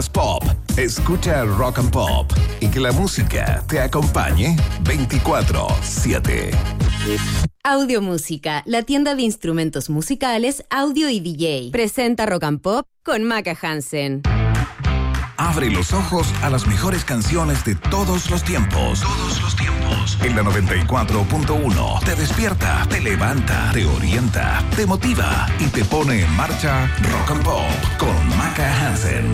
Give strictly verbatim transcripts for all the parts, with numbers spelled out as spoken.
Ganas Pop. Escucha Rock and Pop y que la música te acompañe veinticuatro siete. Audio Música, la tienda de instrumentos musicales, audio y D J. Presenta Rock and Pop con Maca Hansen. Abre los ojos a las mejores canciones de todos los tiempos. Todos los tiempos. En la noventa y cuatro punto uno te despierta, te levanta, te orienta, te motiva y te pone en marcha Rock and Pop con Maca Hansen.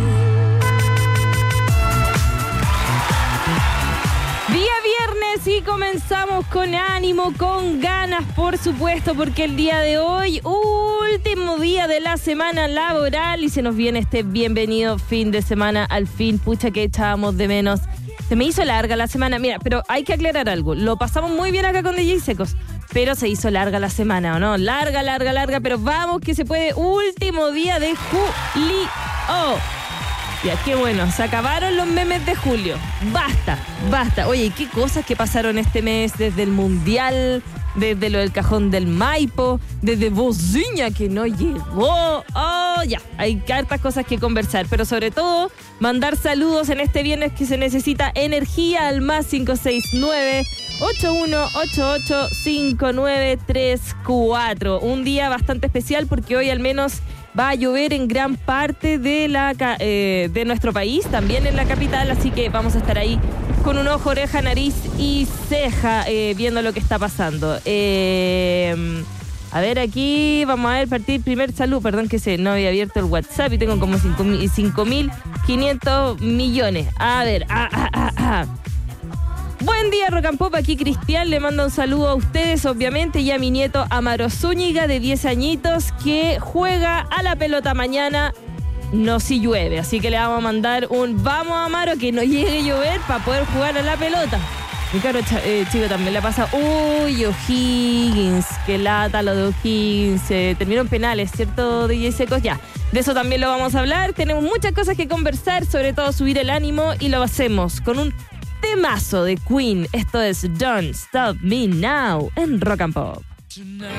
Día viernes y comenzamos con ánimo, con ganas, por supuesto, porque el día de hoy, último día de la semana laboral y se nos viene este bienvenido fin de semana al fin. Pucha, que echábamos de menos. Se me hizo larga la semana. Mira, pero hay que aclarar algo. Lo pasamos muy bien acá con D J Secos, pero se hizo larga la semana, ¿o no? Larga, larga, larga, pero vamos que se puede. Último día de julio. Ya, qué bueno, se acabaron los memes de julio. Basta, basta. Oye, ¿qué cosas que pasaron este mes? Desde el Mundial, desde lo del Cajón del Maipo, desde Bociña que no llegó. Oh, ya, hay hartas cosas que conversar, pero sobre todo, mandar saludos en este viernes que se necesita energía al más cinco seis nueve, ocho uno ocho ocho, cinco nueve tres cuatro. Un día bastante especial porque hoy al menos va a llover en gran parte de la eh, de nuestro país, también en la capital, así que vamos a estar ahí con un ojo, oreja, nariz y ceja eh, viendo lo que está pasando. Eh, a ver, aquí vamos a ver, partir primer salud, perdón que se no había abierto el WhatsApp y tengo como cinco mil quinientos millones. A ver, ah, ah, ah, ah. Buen día, Rock and Pop, aquí Cristian le manda un saludo a ustedes, obviamente, y a mi nieto Amaro Zúñiga, de diez añitos, que juega a la pelota mañana, no si llueve, así que le vamos a mandar un vamos, Amaro, que no llegue a llover para poder jugar a la pelota. Mi caro eh, chico también le pasa, uy, O'Higgins, qué lata lo de O'Higgins, eh, terminó en penales, ¿cierto, D J Secos? Ya, de eso también lo vamos a hablar, tenemos muchas cosas que conversar, sobre todo subir el ánimo, y lo hacemos con un temazo de Queen. Esto es Don't Stop Me Now en Rock and Pop.